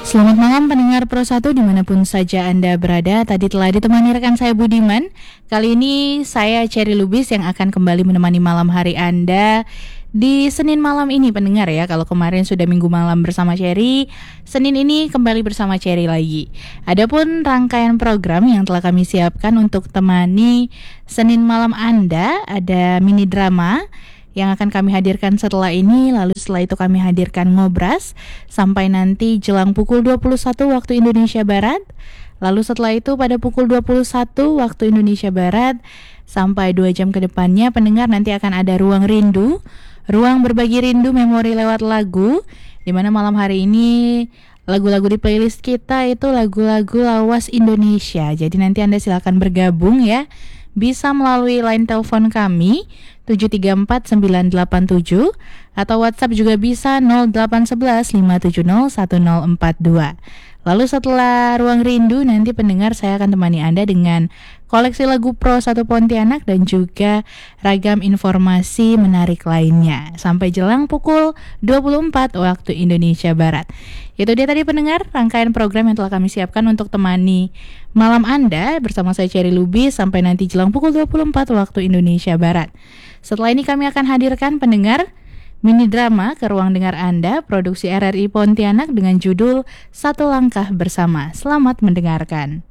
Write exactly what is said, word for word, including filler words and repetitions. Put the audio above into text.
Selamat malam pendengar Pro satu dimanapun saja Anda berada. Tadi telah ditemani rekan saya Budiman. Kali ini saya Cherry Lubis yang akan kembali menemani malam hari Anda di Senin malam ini pendengar ya. Kalau kemarin sudah Minggu malam bersama Cherry, Senin ini kembali bersama Cherry lagi. Adapun rangkaian program yang telah kami siapkan untuk temani Senin malam Anda, ada mini drama yang akan kami hadirkan setelah ini. Lalu setelah itu kami hadirkan ngobras sampai nanti jelang pukul dua puluh satu waktu Indonesia Barat. Lalu setelah itu pada pukul dua puluh satu waktu Indonesia Barat sampai dua jam ke depannya pendengar nanti akan ada Ruang Rindu, ruang berbagi rindu memori lewat lagu, di mana malam hari ini lagu-lagu di playlist kita itu lagu-lagu lawas Indonesia. Jadi nanti Anda silakan bergabung ya. Bisa melalui line telepon kami tujuh tiga empat sembilan delapan tujuh atau WhatsApp juga bisa nol delapan satu satu lima tujuh nol satu nol empat dua. Lalu setelah Ruang Rindu nanti pendengar saya akan temani Anda dengan koleksi lagu Pro satu Pontianak dan juga ragam informasi menarik lainnya sampai jelang pukul dua puluh empat waktu Indonesia Barat. Itu dia tadi pendengar rangkaian program yang telah kami siapkan untuk temani malam Anda bersama saya Cherry Lubis sampai nanti jelang pukul dua puluh empat waktu Indonesia Barat. Setelah ini kami akan hadirkan pendengar mini drama ke ruang dengar Anda, produksi R R I Pontianak dengan judul Satu Langkah Bersama. Selamat mendengarkan.